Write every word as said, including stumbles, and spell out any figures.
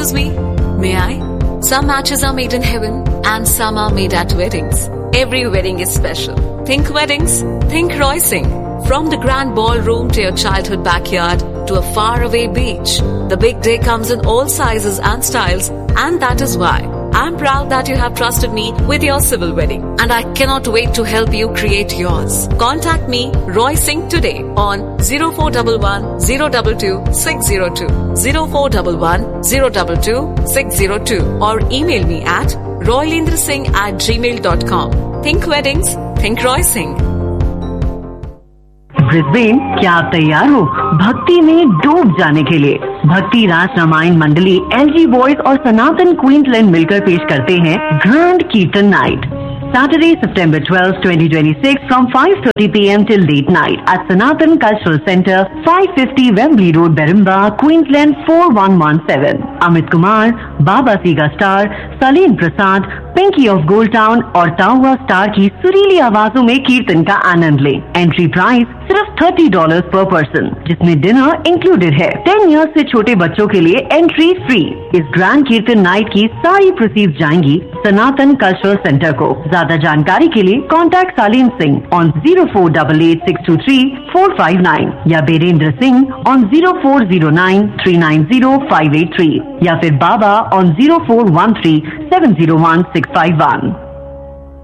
Excuse me, may I? Some matches are made in heaven and some are made at weddings. Every wedding is special. Think weddings, think Roysing. From the grand ballroom to your childhood backyard to a faraway beach, the big day comes in all sizes and styles, and that is why I'm proud that you have trusted me with your civil wedding, and I cannot wait to help you create yours. Contact me, Roysing, today on zero four one one zero two two six zero two, zero four one one zero two two six zero two, or email me at roylendrasingh at gmail dot com. Think weddings, think Roysing. Brisbane, क्या आप तैयार हो भक्ति में डूब जाने के लिए? भक्ति रास रामायण मंडली, एलजी बॉयज और सनातन क्वींसलैंड मिलकर पेश करते हैं ग्रैंड कीर्तन night, Saturday, September twelfth, twenty twenty-six, from five thirty p m till late night at Sanatan Cultural Center, five fifty Wembley Road, Berimba, Queensland four one one seven. Amit Kumar, Baba Siga Star, Saleen Prasad, Pinky of gold town और ताउआ star की सुरीली आवाजों में कीर्तन का आनंद लें। Entry price सिर्फ thirty dollar पर पर्सन, जिसमें डिनर इंक्लूडेड है। टेन इयर्स से छोटे बच्चों के लिए एंट्री फ्री। इस ग्रैंड कीर्तन नाइट की सारी प्रोसीड्स जाएंगी सनातन कल्चरल सेंटर को। ज्यादा जानकारी के लिए contact सालीन Singh on zero four eight eight six to three four five nine या Birendra Singh on zero four zero nine three nine zero five eight three या फिर बाबा on zero four one three seven zero one six five one.